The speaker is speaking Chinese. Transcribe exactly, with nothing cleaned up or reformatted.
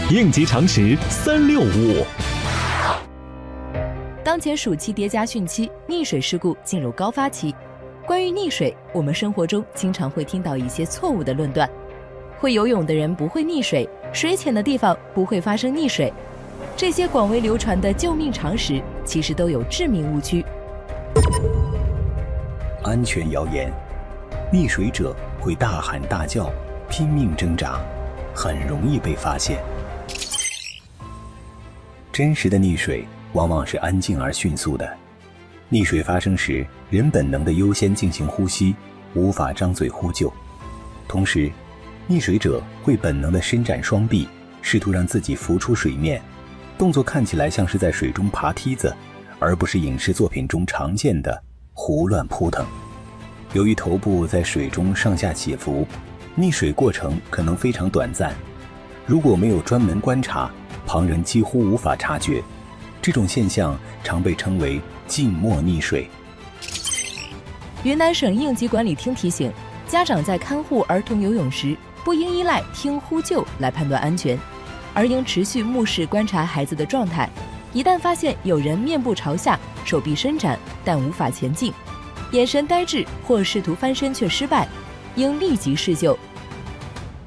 应急常识三六五。 当前暑期叠加汛期，溺水事故进入高发期。关于溺水，我们生活中经常会听到一些错误的论断：会游泳的人不会溺水，水浅的地方不会发生溺水。这些广为流传的救命常识，其实都有致命误区。 安全谣言：溺水者会大喊大叫，拼命挣扎，很容易被发现。真实的溺水往往是安静而迅速的。溺水发生时，人本能地优先进行呼吸，无法张嘴呼救。同时，溺水者会本能地伸展双臂，试图让自己浮出水面，动作看起来像是在水中爬梯子，而不是影视作品中常见的胡乱扑腾。由于头部在水中上下起伏，溺水过程可能非常短暂，如果没有专门观察，旁人几乎无法察觉。这种现象常被称为静默溺水。 云南省应急管理厅提醒，家长在看护儿童游泳时，不应依赖听呼救来判断安全，而应持续目视观察孩子的状态。一旦发现有人面部朝下，手臂伸展但无法前进，眼神呆滞或试图翻身却失败，应立即施救，